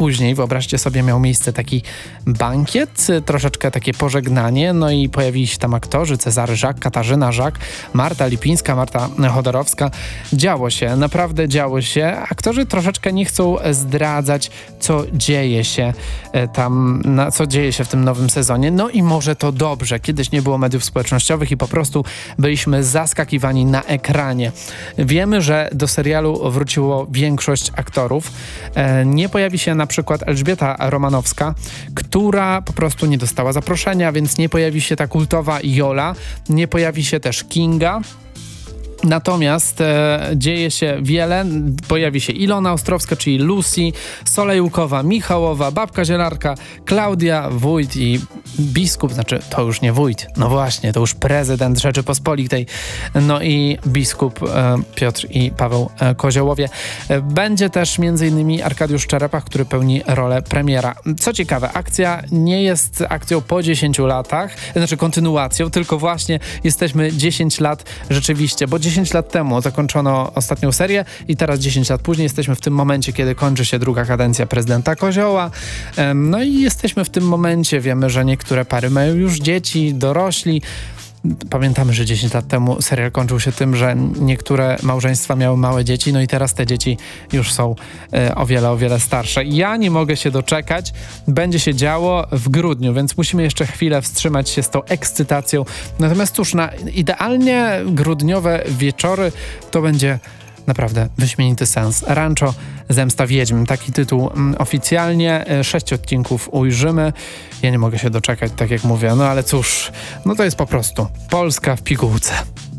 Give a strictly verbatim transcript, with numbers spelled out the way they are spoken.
później, wyobraźcie sobie, miał miejsce taki bankiet, troszeczkę takie pożegnanie, no i pojawili się tam aktorzy, Cezary Żak, Katarzyna Żak, Marta Lipińska, Marta Chodorowska. Działo się, naprawdę działo się. Aktorzy troszeczkę nie chcą zdradzać, co dzieje się tam, na, co dzieje się w tym nowym sezonie. No i może to dobrze. Kiedyś nie było mediów społecznościowych i po prostu byliśmy zaskakiwani na ekranie. Wiemy, że do serialu wróciło większość aktorów. Nie pojawi się na przykład Elżbieta Romanowska, która po prostu nie dostała zaproszenia, więc nie pojawi się ta kultowa Jola, nie pojawi się też Kinga. Natomiast e, dzieje się wiele. Pojawi się Ilona Ostrowska, czyli Lucy, Solejłkowa, Michałowa, Babka Zielarka, Klaudia, wójt i biskup, znaczy to już nie wójt, no właśnie, to już prezydent Rzeczypospolitej, no i biskup e, Piotr i Paweł e, Koziołowie. E, będzie też między innymi Arkadiusz Czerepach, który pełni rolę premiera. Co ciekawe, akcja nie jest akcją po dziesięciu latach, znaczy kontynuacją, tylko właśnie jesteśmy dziesięć lat rzeczywiście, bo dziesięć lat temu zakończono ostatnią serię i teraz dziesięć lat później jesteśmy w tym momencie, kiedy kończy się druga kadencja prezydenta Kozioła. No i jesteśmy w tym momencie, wiemy, że niektóre pary mają już dzieci, dorośli. Pamiętamy, że dziesięć lat temu serial kończył się tym, że niektóre małżeństwa miały małe dzieci, no i teraz te dzieci już są e, o wiele, o wiele starsze. Ja nie mogę się doczekać. Będzie się działo w grudniu, więc musimy jeszcze chwilę wstrzymać się z tą ekscytacją. Natomiast cóż, na idealnie grudniowe wieczory to będzie naprawdę wyśmienity sens. Rancho Zemsta Wiedźm. Taki tytuł mm, oficjalnie. Sześć odcinków ujrzymy. Ja nie mogę się doczekać, tak jak mówię. No ale cóż, no to jest po prostu Polska w pigułce.